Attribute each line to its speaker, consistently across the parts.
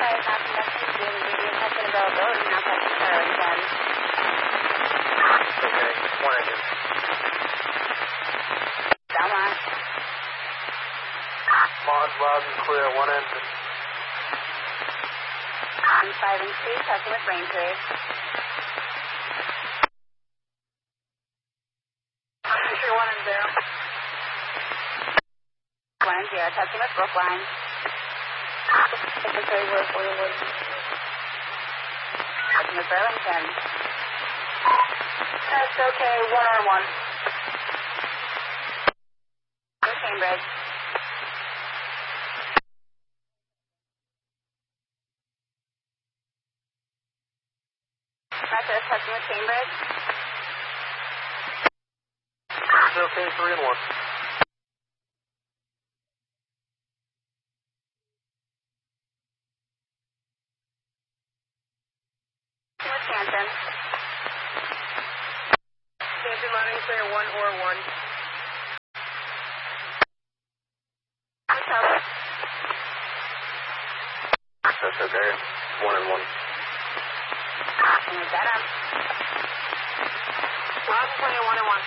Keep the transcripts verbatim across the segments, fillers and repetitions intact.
Speaker 1: sorry, not connecting to the medium has been availability, now touching her again.
Speaker 2: Okay, one engine.
Speaker 1: Belmont.
Speaker 2: Mod loud and clear, one engine.
Speaker 1: On five and three, touching with Braintree.
Speaker 2: One and zero.
Speaker 1: One and zero, touching with Brookline. Secretary Ward forward. Touching with Burlington.
Speaker 2: That's okay, one on one.
Speaker 1: With Cambridge. Metro touching with Cambridge.
Speaker 2: It's okay, three and one.
Speaker 1: With Canton.
Speaker 2: Canton running clear, one or one.
Speaker 1: With Hubble.
Speaker 2: That's okay, one and one.
Speaker 1: And with Dedham.
Speaker 2: Loud and clear, one and one.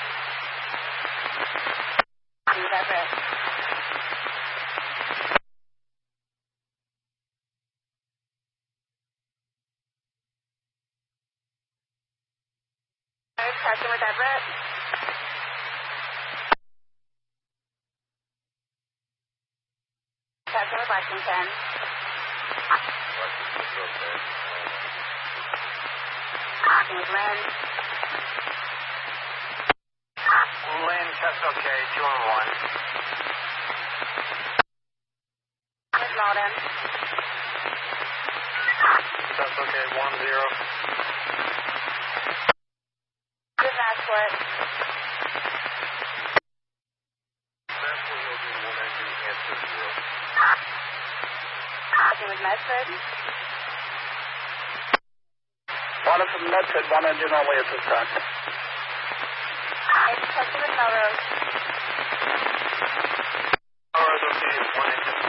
Speaker 1: And with Everett. Touching with Everett. Touching with Lexington. Touching with Lynn.
Speaker 2: Lynn, that's okay, two on one.
Speaker 1: With Malden.
Speaker 2: That's okay, one zero.
Speaker 1: With Massport.
Speaker 2: That's what we'll do, one engine, answer zero.
Speaker 1: Touching with Medford.
Speaker 3: Water from Medford, one engine only at this time.
Speaker 1: It's touching with Melrose.
Speaker 2: Alright, okay, one engine.